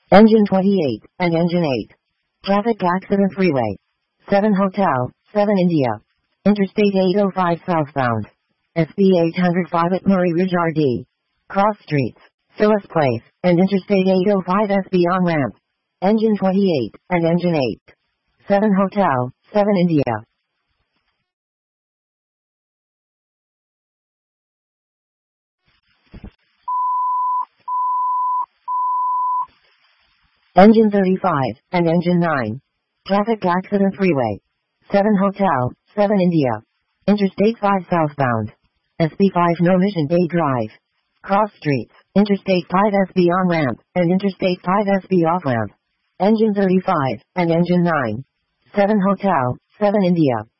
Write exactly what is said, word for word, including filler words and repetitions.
Engine twenty-eight, and Engine eight. Traffic accident freeway. seven Hotel, seven India. Interstate eight oh five southbound. S B eight oh five at Murray Ridge R D. Cross streets, Phyllis Place, and Interstate eight oh five S B on ramp. Engine twenty-eight, and Engine eight. seven Hotel, seven India. Engine thirty-five, and Engine nine. Traffic accident freeway. seven Hotel, seven India. Interstate five southbound. S B five No Mission Bay Drive. Cross streets, Interstate five S B on ramp, and Interstate five S B off ramp. Engine thirty-five, and Engine nine. seven Hotel, seven India.